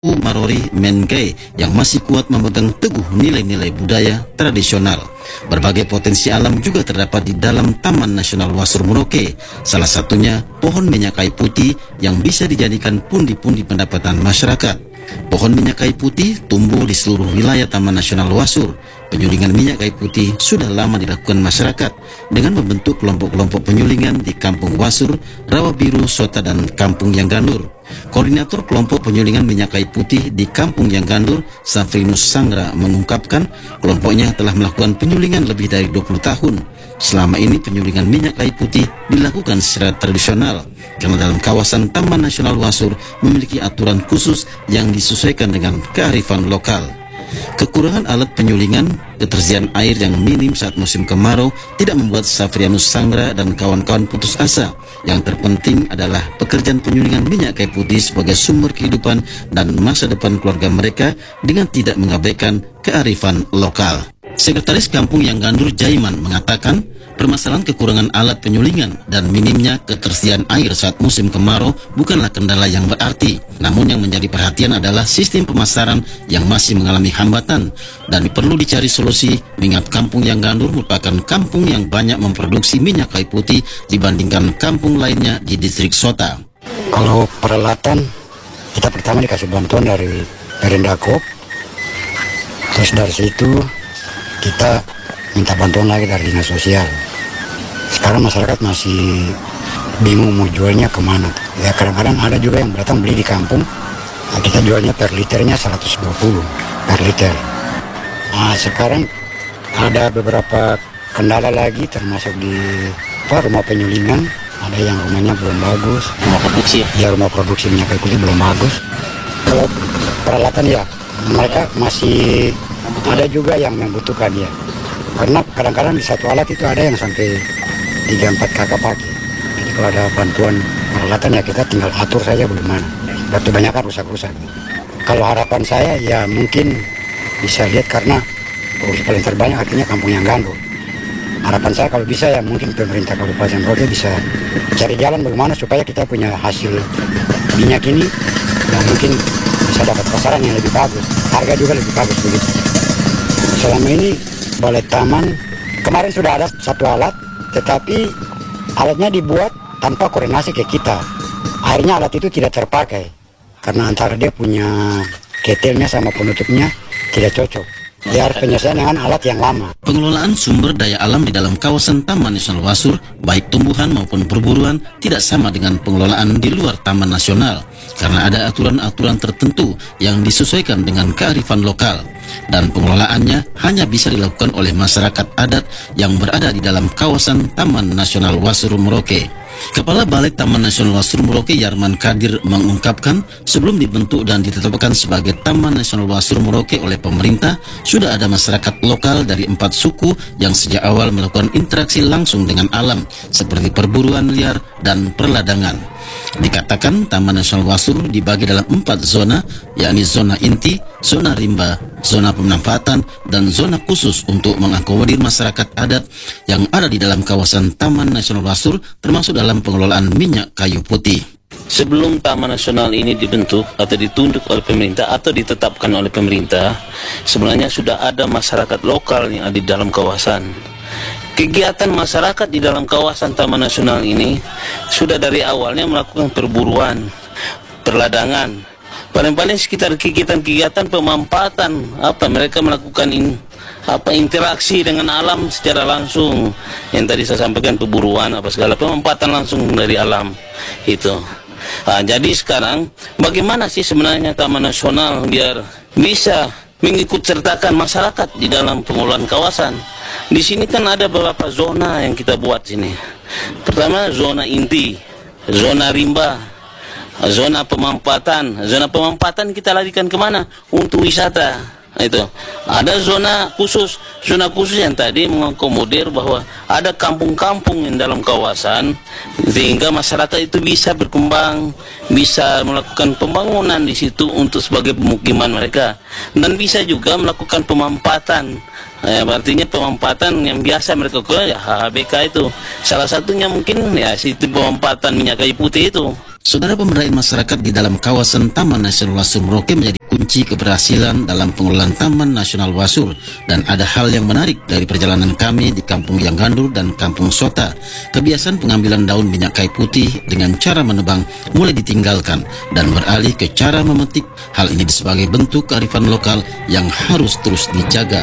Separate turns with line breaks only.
Marori Mengai yang masih kuat memegang teguh nilai-nilai budaya tradisional. Berbagai potensi alam juga terdapat di dalam Taman Nasional Wasur Merauke. Salah satunya pohon minyak kayu putih yang bisa dijadikan pundi-pundi pendapatan masyarakat. Pohon minyak kayu putih tumbuh di seluruh wilayah Taman Nasional Wasur. Penyulingan minyak kayu putih sudah lama dilakukan masyarakat dengan membentuk kelompok-kelompok penyulingan di Kampung Wasur, Rawa Biru, Sota, dan Kampung Yanggandur. Koordinator kelompok penyulingan minyak kayu putih di Kampung Yanggandur, Safrinus Sangra, mengungkapkan kelompoknya telah melakukan penyulingan lebih dari 20 tahun. Selama ini penyulingan minyak kayu putih dilakukan secara tradisional karena dalam kawasan Taman Nasional Wasur memiliki aturan khusus yang disesuaikan dengan kearifan lokal. Kekurangan alat penyulingan, ketersediaan air yang minim saat musim kemarau tidak membuat Safrianus Sangra dan kawan-kawan putus asa. Yang terpenting adalah pekerjaan penyulingan minyak kayu putih sebagai sumber kehidupan dan masa depan keluarga mereka dengan tidak mengabaikan kearifan lokal. Sekretaris Kampung Yanggandur Jaiman mengatakan permasalahan kekurangan alat penyulingan dan minimnya ketersediaan air saat musim kemarau bukanlah kendala yang berarti. Namun yang menjadi perhatian adalah sistem pemasaran yang masih mengalami hambatan dan perlu dicari solusi mengingat Kampung Yanggandur merupakan kampung yang banyak memproduksi minyak kayu putih dibandingkan kampung lainnya di distrik Sota.
Kalau peralatan, kita pertama dikasih bantuan dari Perindakop, terus dari situ kita minta bantuan lagi dari dinas sosial. Sekarang masyarakat masih bingung mau jualnya kemana. Ya kadang-kadang ada juga yang datang beli di kampung. Nah, kita jualnya per liternya 120 per liter. Nah, sekarang ada beberapa kendala lagi termasuk di rumah penyulingan. Ada yang rumahnya belum bagus.
Rumah produksi?
Ya rumah produksi minyak kayu putih belum bagus. Kalau peralatan ya mereka masih ada juga yang membutuhkan ya. Karena kadang-kadang di satu alat itu ada yang sampai 3-4 kakak pakai. Jadi kalau ada bantuan peralatan ya kita tinggal atur saja bagaimana. Dan kebanyakan rusak-rusak. Kalau harapan saya ya mungkin bisa lihat karena produksi paling terbanyak artinya Kampung Yanggandur. Harapan saya kalau bisa ya mungkin pemerintah Kabupaten Merauke bisa cari jalan bagaimana supaya kita punya hasil minyak ini yang mungkin bisa dapat pasaran yang lebih bagus. Harga juga lebih bagus begitu. Selama ini Balai Taman kemarin sudah ada satu alat, tetapi alatnya dibuat tanpa koordinasi ke kita. Akhirnya alat itu tidak terpakai karena antara dia punya ketelnya sama penutupnya tidak cocok. Dia harus penyesuaian dengan alat yang lama.
Pengelolaan sumber daya alam di dalam kawasan Taman Nasional Wasur, baik tumbuhan maupun perburuan, tidak sama dengan pengelolaan di luar Taman Nasional karena ada aturan-aturan tertentu yang disesuaikan dengan kearifan lokal dan pengelolaannya hanya bisa dilakukan oleh masyarakat adat yang berada di dalam kawasan Taman Nasional Wasur Merauke. Kepala Balai Taman Nasional Wasur Merauke Yarman Kadir mengungkapkan sebelum dibentuk dan ditetapkan sebagai Taman Nasional Wasur Merauke oleh pemerintah, sudah ada masyarakat lokal dari 4 suku yang sejak awal melakukan interaksi langsung dengan alam seperti perburuan liar dan perladangan. Dikatakan Taman Nasional Wasur dibagi dalam 4 zona, yakni zona inti, zona rimba, zona pemanfaatan, dan zona khusus untuk mengakomodir masyarakat adat yang ada di dalam kawasan Taman Nasional Wasur termasuk dalam pengelolaan minyak kayu putih.
Sebelum Taman Nasional ini dibentuk atau ditunjuk oleh pemerintah atau ditetapkan oleh pemerintah, sebenarnya sudah ada masyarakat lokal yang ada di dalam kawasan. Kegiatan masyarakat di dalam kawasan Taman Nasional ini sudah dari awalnya melakukan perburuan, perladangan, paling-paling sekitar kegiatan-kegiatan pemanfaatan. Mereka melakukan interaksi dengan alam secara langsung. Yang tadi saya sampaikan perburuan segala pemanfaatan langsung dari alam itu. Jadi sekarang bagaimana sih sebenarnya Taman Nasional biar bisa mengikut sertakan masyarakat di dalam pengelolaan kawasan? Di sini kan ada beberapa zona yang kita buat sini. Pertama zona inti, zona rimba, zona pemanfaatan. Zona pemanfaatan kita larikan kemana? Untuk wisata. Itu ada zona khusus yang tadi mengakomodir bahwa ada kampung-kampung yang dalam kawasan sehingga masyarakat itu bisa berkembang, bisa melakukan pembangunan di situ untuk sebagai pemukiman mereka dan bisa juga melakukan pemanfaatan. Artinya pemanfaatan yang biasa mereka lakukan ya HHBK itu salah satunya mungkin ya situ pemanfaatan minyak kayu putih itu.
Saudara, pemberdayaan masyarakat di dalam kawasan Taman Nasional Wasur Merauke menjadi kunci keberhasilan dalam pengelolaan Taman Nasional Wasur. Dan ada hal yang menarik dari perjalanan kami di Kampung Yanggandur dan Kampung Sota. Kebiasaan pengambilan daun minyak kayu putih dengan cara menebang mulai ditinggalkan dan beralih ke cara memetik. Hal ini sebagai bentuk kearifan lokal yang harus terus dijaga.